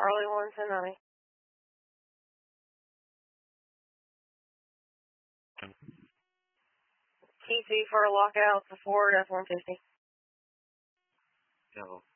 Charlie 11090. TC for a lockout to Ford F-150. Hello.